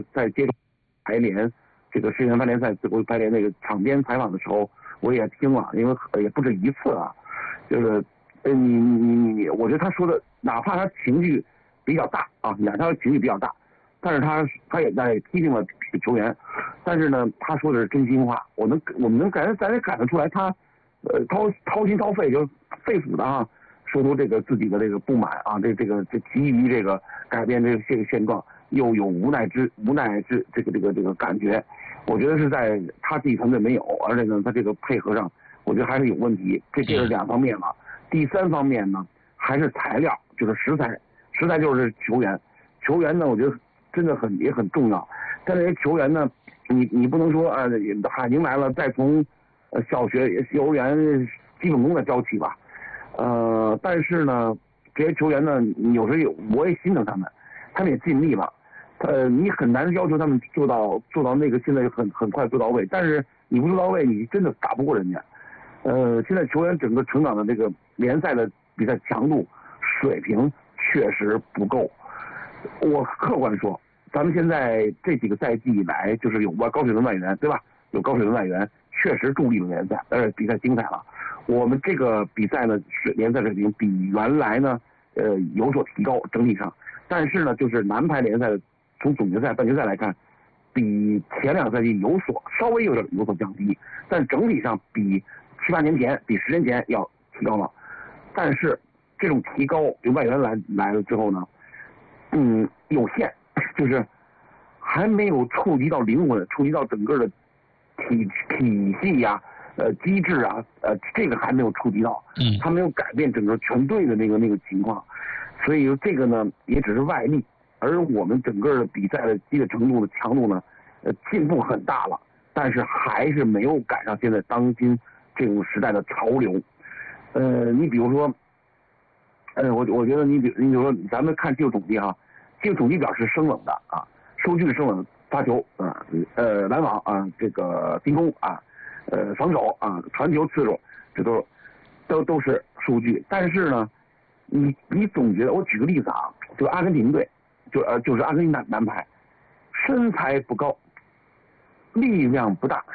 在接受排联这个世界联赛最后排联那个场边采访的时候，我也听了，因为也不止一次啊，就是我觉得他说的，哪怕他情绪比较大啊，他情绪比较大，但是他也在批评了球员，但是呢，他说的是真心话，我们能感得出来他掏心掏肺，就是肺腑的啊，说出这个自己的这个不满啊，这急于这个改变这个现状，又有无奈之这个感觉，我觉得是在他自己团队没有，而且呢，他这个配合上，我觉得还是有问题。这是2方面嘛。第3方面呢，还是材料，就是食材就是球员呢，我觉得真的也很重要。但这些球员呢，你不能说海宁来了，再从小学、幼儿园基本功的教起吧。但是呢，这些球员呢，有时候我也心疼他们也尽力了。你很难要求他们做到那个现在很快做到位，但是你不做到位，你真的打不过人家。现在球员整个成长的这个联赛的比赛强度水平确实不够。我客观说，咱们现在这几个赛季以来，就是有高水平外援，对吧？有高水平外援，确实助力了联赛，比赛精彩了。我们这个比赛呢，联赛水平比原来呢，有所提高，整体上。但是呢，就是男排联赛从总决赛、半决赛来看，比前2个赛季稍微有所降低，但整体上比7、8年前、比10年前要提高了。但是这种提高，有外援来了之后呢，有限，就是还没有触及到灵魂，触及到整个的体系呀、机制啊，这个还没有触及到，他没有改变整个全队的那个情况，所以这个呢也只是外力，而我们整个的比赛的激烈程度的强度呢，进步很大了，但是还是没有赶上现在当今这种时代的潮流。你比如说，我觉得你比如说，咱们看技术统计哈，技术统计表是生冷的啊，数据是生冷，发球拦网啊，这个进攻啊，防守啊，传球次数，这都是数据。但是呢，你总觉得，我举个例子啊，就阿根廷队，就是阿根廷男排，身材不高，力量不大，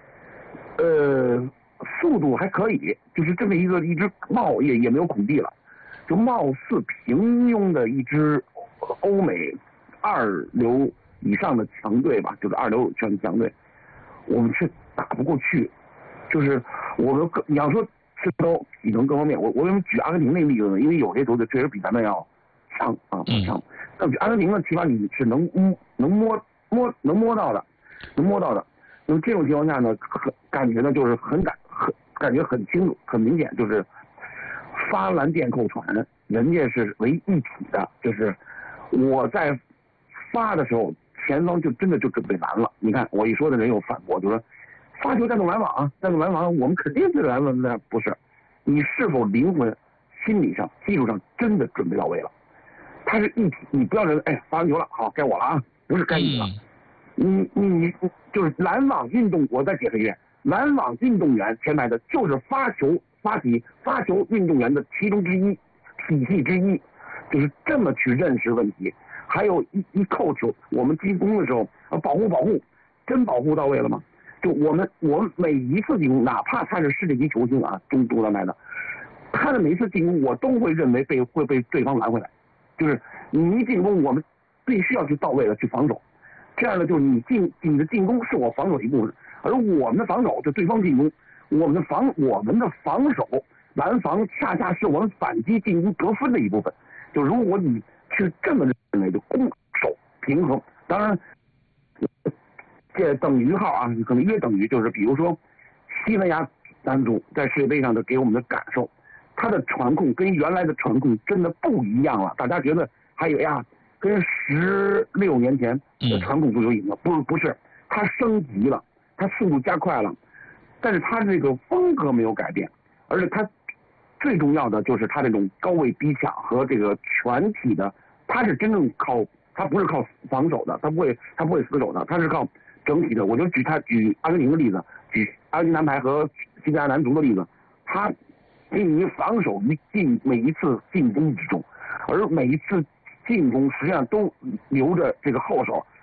速度还可以，就是这么一支貌也没有孔蒂了，就貌似平庸的一支欧美2流以上的强队吧，就是2流强队，我们却打不过去。就是我们你要说身高、体能各方面，我为什么举阿根廷那个例子呢？因为有些球队确实比咱们要强啊，强。那阿根廷呢，起码你是能摸到的。那么这种情况下呢，感觉呢就是感觉很清楚、很明显，就是发蓝电扣传，人家是为一体的，就是我在发的时候，前方就真的就准备拦了。你看我一说的人有反驳，就说发球带动拦网，我们肯定是拦了，那不是？你是否灵魂、心理上、技术上真的准备到位了？它是一体，你不要认为发完球了，好该我了啊，不是该你了。你就是拦网运动，我再解释一遍，拦网运动员前排的就是发球运动员的其中之一，体系之一，就是这么去认识问题。还有一扣球，我们进攻的时候保护，真保护到位了吗？就我们每一次进攻，哪怕他是世界级球星啊，中国来的，他的每一次进攻我都会认为会被对方拦回来，就是你一进攻，我们必须要去到位的去防守。这样呢，就是你的进攻是我防守的一部分，而我们的防守就对方进攻，我们的防守拦防恰恰是我们反击进攻得分的一部分。就如果你是这么认为，就攻守平衡，当然这等于号啊，可能约等于就是比如说西班牙男足在世界杯上的给我们的感受，他的传控跟原来的传控真的不一样了。大家觉得还有跟16年前的传统足球一样，不是，它升级了，它速度加快了，但是它这个风格没有改变，而且它最重要的就是它这种高位逼抢和这个全体的，它是真正它不是靠防守的，它不会死守的，它是靠整体的。我就举阿根廷的例子，举阿根廷男排和西班牙男足的例子，它进于防守每一次进攻之中，而每一次进攻实际上都留着这个后手，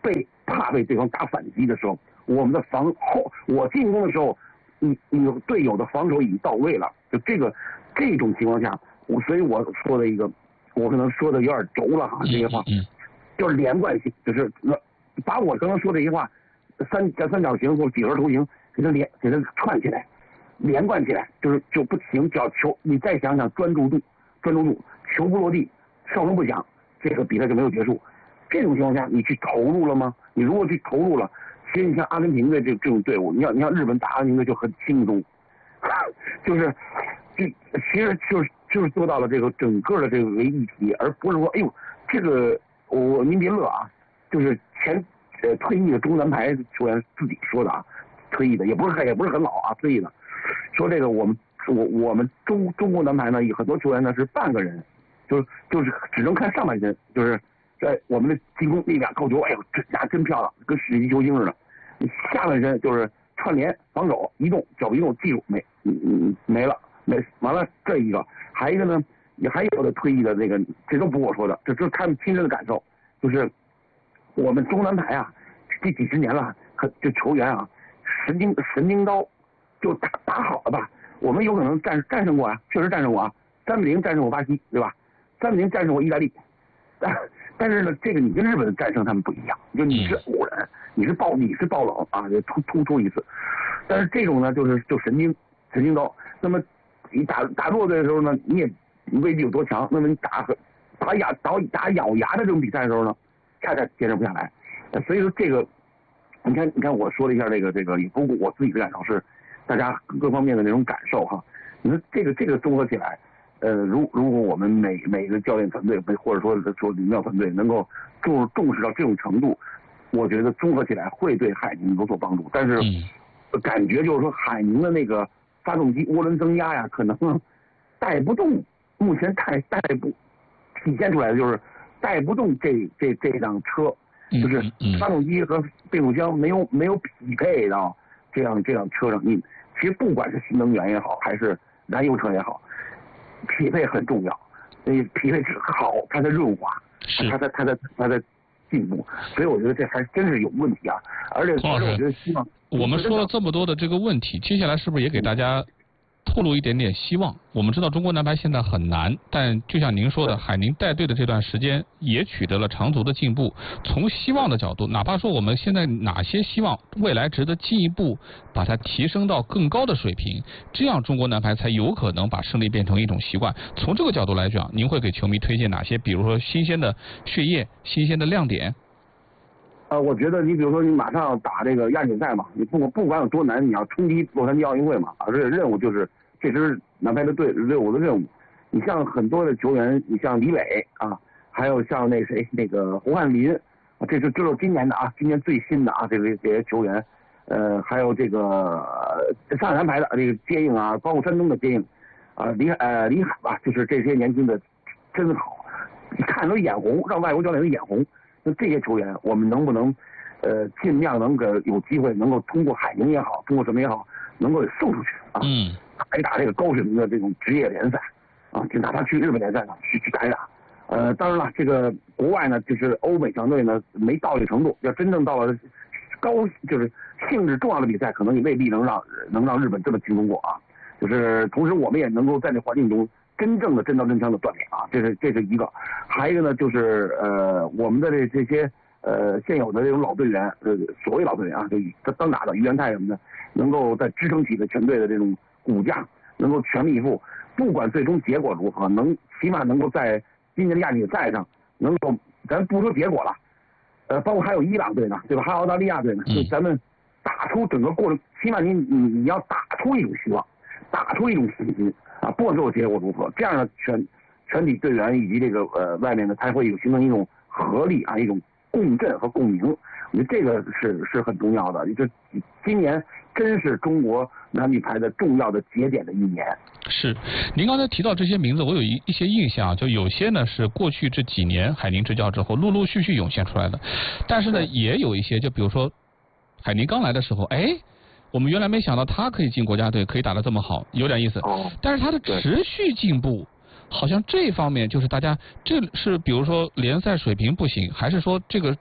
怕被对方打反击的时候，我们的我进攻的时候，你队友的防守已经到位了，就这种情况下，所以我说的一个，我可能说的有点轴了哈，这些话，就是连贯性，就是把我刚刚说这些话，三角形或几何图形给它串起来，连贯起来，就不停，只要球，你再想想专注度，球不落地，哨声不响，这个比赛就没有结束。这种情况下，你去投入了吗？你如果去投入了，其实你像阿根廷的这种队伍，你像日本打阿根廷队就很轻松，其实就是做到了这个整个的这个为一体，而不是说哎呦这个您别乐啊，就是退役的中南排球员自己说的啊，退役的也不是很老啊，退役的说这个我们中国南排呢，有很多球员呢是半个人，就是只能看上半身，就是在我们的进攻力量扣球，哎呦这家真漂亮，跟世纪球星似的。下半身就是串联防守移动脚步移动技术没了完了这一个，还一个呢也还有的退役的那个，这都不是我说的，这是他们亲身的感受，就是我们中南排啊这几十年了，这球员啊神经刀就打好了吧，我们有可能战胜过啊，确实战胜过啊，3-0战胜过巴西，对吧？3-0战胜过意大利，但是呢，这个你跟日本的战胜他们不一样，就你是偶然，你是爆冷啊，就突出一次，但是这种呢就神经刀，那么你打弱队的时候呢，你也未必有多强，那么你打咬牙的这种比赛的时候呢，恰恰坚持不下来，所以说这个，你看我说了一下这个，也包括我自己的感受是，大家各方面的那种感受哈，你说这个综合起来。如果我们每个教练团队或者说领导团队能够重视到这种程度，我觉得综合起来会对海宁有所帮助。但是感觉就是说海宁的那个发动机涡轮增压呀，可能带不动，目前体现出来的就是带不动这辆车，就是发动机和变速箱没有匹配到这辆车上。你其实不管是新能源也好，还是燃油车也好。匹配很重要，匹配好，它的润滑，它的进步，所以我觉得这还真是有问题啊！而且我觉得希望我们说了这么多的这个问题，接下来是不是也给大家透露一点点希望？我们知道中国男排现在很难，但就像您说的，海宁带队的这段时间也取得了长足的进步。从希望的角度，哪怕说我们现在哪些希望未来值得进一步把它提升到更高的水平，这样中国男排才有可能把胜利变成一种习惯。从这个角度来讲，您会给球迷推荐哪些，比如说新鲜的血液、新鲜的亮点？ 我觉得你比如说你马上要打这个亚锦赛嘛，你不管有多难，你要冲击洛杉矶奥运会嘛，而且任务就是这支男排的队伍的任务。你像很多的球员，你像李磊啊，还有像那胡汉林，这是今年的啊，今年最新的啊这些球员，还有这个上海男排的这个接应啊，包括山东的接应啊，李海吧，就是这些年轻的真好，一看都眼红，让外国教练都眼红。那这些球员，我们能不能尽量能够有机会能够通过海宁也好，通过什么也好，能够送出去啊，打这个高水平的这种职业联赛啊，就哪怕去日本联赛呢去打一打。当然了，这个国外呢，就是欧美强队呢没到这个程度，要真正到了就是性质重要的比赛，可能也未必能让日本这么轻松过啊。就是同时我们也能够在这环境中真正的真刀真枪的锻炼啊，这是一个。还有一个呢，就是我们的这些现有的这种老队员，所谓老队员啊，就当打的于元泰什么的，能够在支撑起的全队的这种骨架，能够全力以赴，不管最终结果如何，起码能够在今年的亚锦赛上能够，咱不说结果了，包括还有伊朗队呢，对吧？还有澳大利亚队呢，就咱们打出整个过程，起码你要打出一种希望，打出一种信心啊，不管最后结果如何，这样的全体队员以及这个外面的才会形成一种合力啊，一种共振和共鸣。我觉得这个是很重要的。就今年真是中国男女排的重要的节点的一年。 是，您刚才提到这些名字，我有一些印象，就有些呢是过去这几年海宁执教之后陆陆续续涌现出来的，但是呢也有一些，就比如说海宁刚来的时候，我们原来没想到他可以进国家队，可以打得这么好，有点意思。但是他的持续进步，好像这方面就是大家，这是比如说联赛水平不行，还是说这个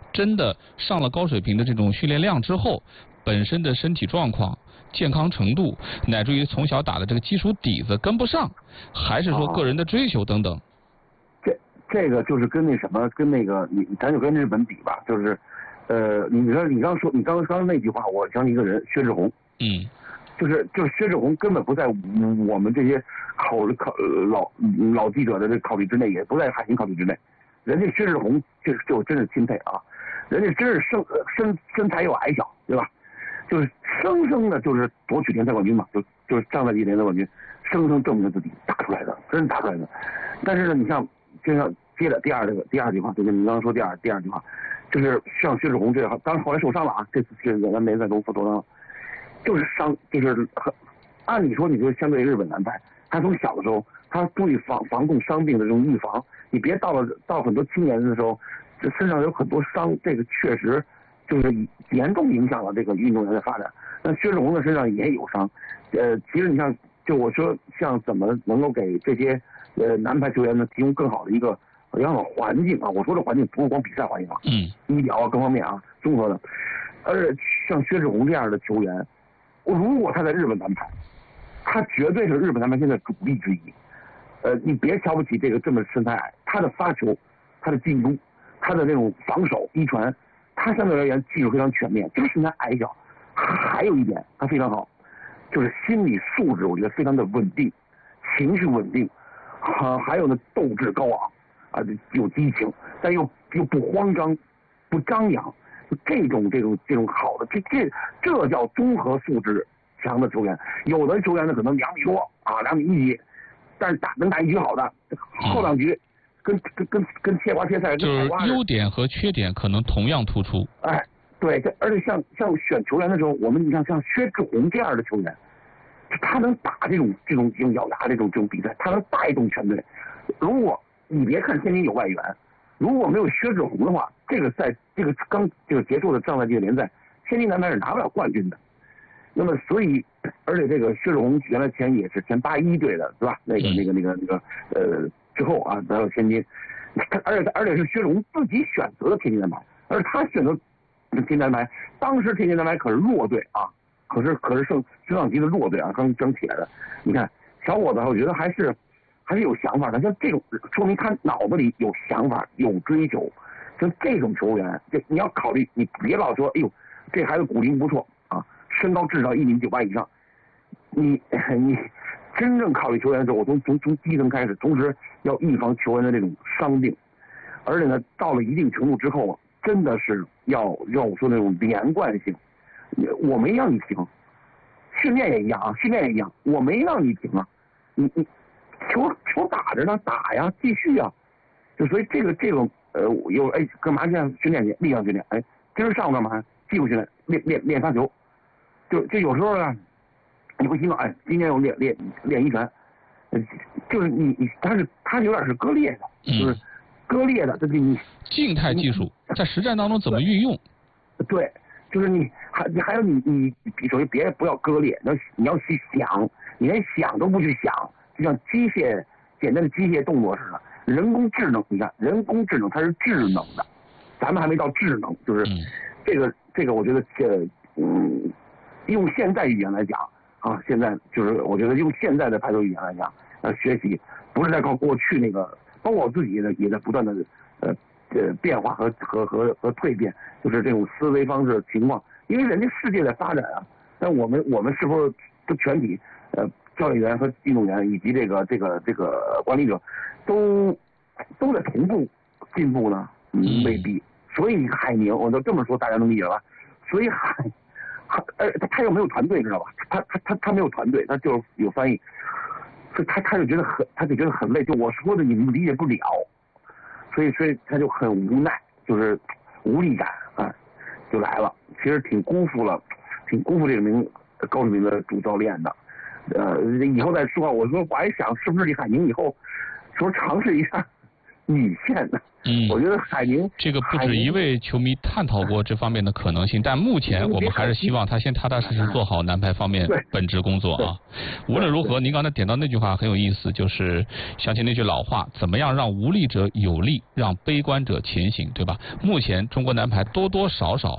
真的上了高水平的这种训练量之后，本身的身体状况、健康程度，乃至于从小打的这个基础底子跟不上，还是说个人的追求等等？ 这个就是跟那什么，跟那个咱就跟日本比吧，就是，你说你刚刚那句话，我想起一个人，薛志宏。就是薛志宏根本不在我们这些老记者的这考虑之内，也不在海宁考虑之内。人家薛志宏就真是钦佩啊，人家真是身材又矮小，对吧？就是生生的就是夺取联赛冠军嘛，就是上赛季联赛冠军，生生证明自己打出来的，真是打出来的。但是呢，你像就像接着第二句话，就跟你刚刚说第二句话，就是像薛志宏这样，当然后来受伤了啊，这次是咱联赛中受伤了。就是按理说你就相对日本男排，他从小的时候他注意防控伤病的这种预防，你别到很多青年的时候，这身上有很多伤，这个确实就是严重影响了这个运动员的发展。那薛志宏的身上也有伤，其实你像就我说像怎么能够给这些男排球员呢提供更好的一个良好环境啊，我说的环境不是光比赛环境啊，医疗啊各方面啊综合的，而像薛志宏这样的球员。如果他在日本男排，他绝对是日本男排现在主力之一。你别瞧不起这个这么身材矮，他的发球、他的进攻、他的那种防守、一传，他相对而言技术非常全面，就是身材矮小。还有一点，他非常好，就是心理素质，我觉得非常的稳定，情绪稳定，还有呢斗志高昂啊，有激情，但又不慌张、不张扬。这种好的，这叫综合素质强的球员。有的球员呢可能2米多啊，2米1几，但是能打一局好的，后2局跟切瓜切菜， 就是优点和缺点可能同样突出。 哎，对，而且像选球员的时候，我们你像薛志宏这样的球员，他能打这种咬牙这种比赛，他能带动全队。如果你别看天津有外援。如果没有薛志宏的话，这个刚结束的上赛季的联赛，天津男排是拿不了冠军的。那么所以，而且这个薛志宏原来也是前81队的，是吧？之后啊来到天津，而且是薛志宏自己选择的天津男排，而他选择天津男排，当时天津男排可是弱队啊，可是升上级的弱队啊，刚整起来的。你看小伙子，我觉得还是有想法的，像这种说明他脑子里有想法、有追求。像这种球员，你要考虑，你别老说，哎呦，这孩子骨龄不错啊，身高至少1.98米以上。你真正考虑球员的时候，我从基层开始，同时要预防球员的这种伤病，而且呢，到了一定程度之后，真的是要我说那种连贯性。我没让你停，训练也一样啊，我没让你停啊，你。球打着呢，打呀，继续啊，就所以这种干嘛去训练去？力量训练，今儿上午干嘛？技术训练，练发球。就有时候呢，你会听到，今天我练一传，就是他有点是割裂的，就是割裂的，这你静态技术在实战当中怎么运用？ 对，就是还有你首先别不要割裂，你要去想，你连想都不去想。就像简单的机械动作似的，人工智能，你看人工智能它是智能的，咱们还没到智能，就是这个我觉得用现在语言来讲啊，现在就是我觉得用现在的排球语言来讲，学习不是在靠过去那个，包括我自己也在不断的变化和蜕变，就是这种思维方式情况，因为人家世界在发展啊，但我们是否都全体教练员和运动员以及这个管理者都在同步进步呢？未必。所以海宁，我都这么说，大家能理解吧？所以他又没有团队，知道吧？他没有团队，他就是有翻译，所以他就觉得很累。就我说的你们理解不了，所以他就很无奈，就是无力感啊，就来了。其实挺辜负这名高水平的主教练的。以后再说，我还想是不是李海宁以后说尝试一下女线。我觉得海宁这个不止一位球迷探讨过这方面的可能性，但目前我们还是希望他先踏踏实实做好男排方面本职工作啊。无论如何，您刚才点到那句话很有意思，就是想起那句老话，怎么样让无力者有力，让悲观者前行，对吧？目前中国男排多多少少